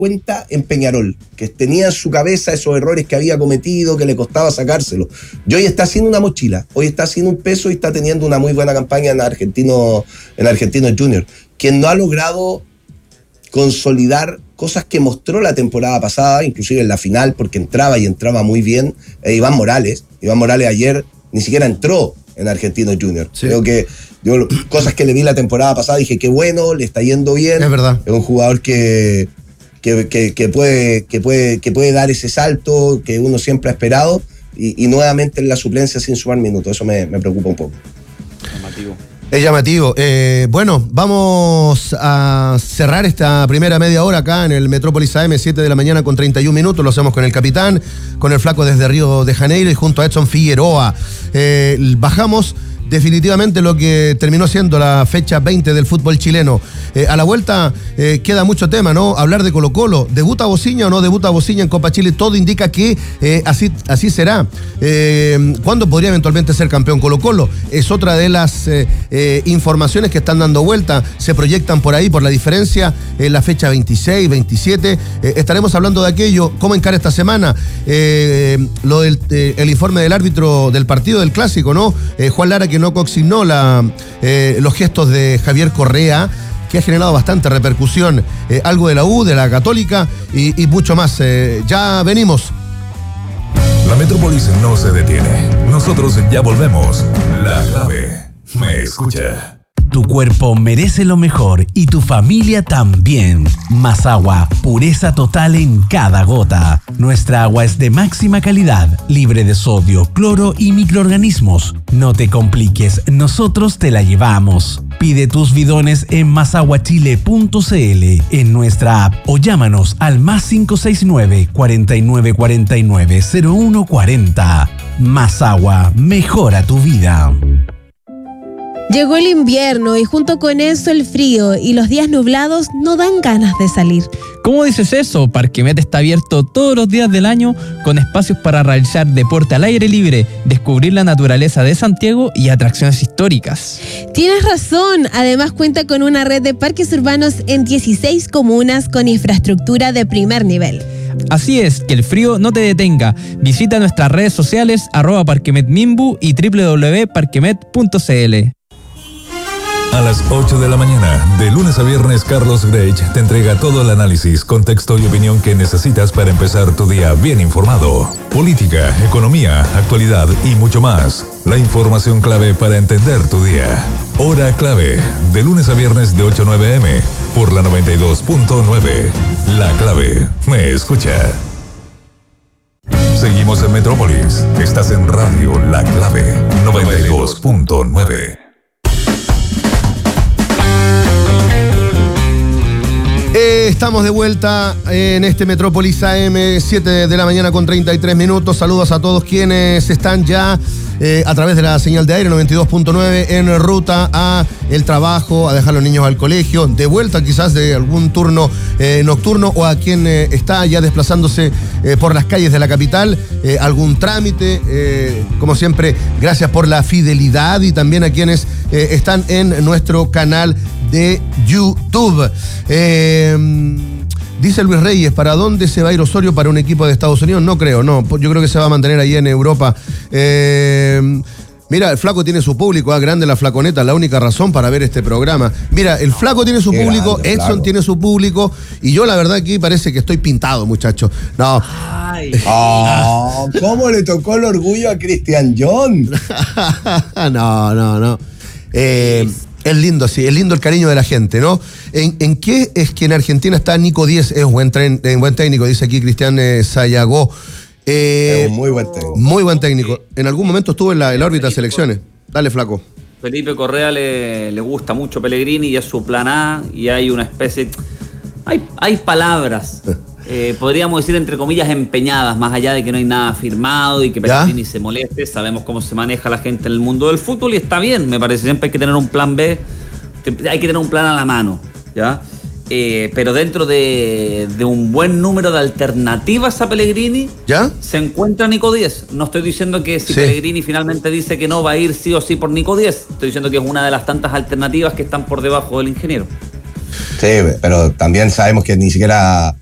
cuenta en Peñarol, que tenía en su cabeza esos errores que había cometido, que le costaba sacárselo. Y hoy está haciendo una mochila, hoy está haciendo un peso y está teniendo una muy buena campaña en Argentinos Juniors, quien no ha logrado consolidar cosas que mostró la temporada pasada, inclusive en la final, porque entraba muy bien, Iván Morales. Iván Morales ayer ni siquiera entró en Argentinos Juniors. Sí. Creo que yo, cosas que le vi la temporada pasada, dije qué bueno, le está yendo bien. Es verdad. Es un jugador que puede dar ese salto que uno siempre ha esperado y nuevamente en la suplencia sin sumar minutos. Eso me preocupa un poco. Es llamativo. Bueno, vamos a cerrar esta primera media hora acá en el Metrópolis AM, 7 de la mañana con 31 minutos. Lo hacemos con el capitán, con el flaco desde Río de Janeiro y junto a Edson Figueroa. Bajamos definitivamente lo que terminó siendo la fecha 20 del fútbol chileno. A la vuelta queda mucho tema, ¿no? Hablar de Colo-Colo. ¿Debuta Bociña o no debuta Bociña en Copa Chile? Todo indica que así será. ¿Cuándo podría eventualmente ser campeón Colo-Colo? Es otra de las informaciones que están dando vuelta. Se proyectan por ahí, por la diferencia, la fecha 26, 27. Estaremos hablando de aquello. ¿Cómo encara esta semana? Lo del el informe del árbitro del partido del Clásico, ¿no? Juan Lara, que no consignó los gestos de Javier Correa, que ha generado bastante repercusión, algo de la U, de la Católica y mucho más. Ya venimos. La Metrópolis no se detiene. Nosotros ya volvemos. La clave me escucha. Tu cuerpo merece lo mejor y tu familia también. Más agua, pureza total en cada gota. Nuestra agua es de máxima calidad, libre de sodio, cloro y microorganismos. No te compliques, nosotros te la llevamos. Pide tus bidones en masaguachile.cl, en nuestra app o llámanos al +569 4949 0140. Más agua, mejora tu vida. Llegó el invierno y junto con eso el frío y los días nublados no dan ganas de salir. ¿Cómo dices eso? Parquemet está abierto todos los días del año con espacios para realizar deporte al aire libre, descubrir la naturaleza de Santiago y atracciones históricas. Tienes razón, además cuenta con una red de parques urbanos en 16 comunas con infraestructura de primer nivel. Así es, que el frío no te detenga. Visita nuestras redes sociales @parquemetmimbu y www.parquemet.cl. A las 8 de la mañana, de lunes a viernes, Carlos Grech te entrega todo el análisis, contexto y opinión que necesitas para empezar tu día bien informado. Política, economía, actualidad y mucho más. La información clave para entender tu día. Hora clave, de lunes a viernes de 8 a 9 m, por la 92.9. La clave me escucha. Seguimos en Metrópolis. Estás en Radio La Clave 92.9. Estamos de vuelta en este Metrópolis AM, 7 de la mañana con 33 minutos. Saludos a todos quienes están ya a través de la señal de aire 92.9 en ruta a el trabajo, a dejar a los niños al colegio, de vuelta quizás de algún turno nocturno, o a quien está ya desplazándose por las calles de la capital, algún trámite. Como siempre, gracias por la fidelidad, y también a quienes están en nuestro canal de YouTube. Dice Luis Reyes, ¿para dónde se va a ir Osorio? ¿Para un equipo de Estados Unidos? No creo, no. Yo creo que se va a mantener ahí en Europa. Mira, el flaco tiene su público, grande la flaconeta, la única razón para ver este programa. Mira, el flaco tiene su público, grande, Edson flaco tiene su público, y yo la verdad aquí parece que estoy pintado, muchachos. No. ¿Cómo le tocó el orgullo a Cristian John? No. Es lindo, sí, es lindo el cariño de la gente, ¿no? ¿En qué es que en Argentina está Nico Díez? Es buen técnico, dice aquí Cristian Sayagó. Es un muy buen técnico. Muy buen técnico. En algún momento estuvo en la órbita de selecciones. Dale, flaco. Felipe Correa le gusta mucho Pellegrini y es su plan A, y hay una especie... Hay palabras, podríamos decir entre comillas empeñadas, más allá de que no hay nada firmado y que Pellegrini se moleste. Sabemos cómo se maneja la gente en el mundo del fútbol y está bien, me parece. Siempre hay que tener un plan B, hay que tener un plan a la mano, ¿ya? Pero dentro de un buen número de alternativas a Pellegrini, se encuentra Nico Díez. No estoy diciendo que si Pellegrini finalmente dice que no, va a ir sí o sí por Nico Díez. Estoy diciendo que es una de las tantas alternativas que están por debajo del ingeniero. Sí, pero también sabemos que ni siquiera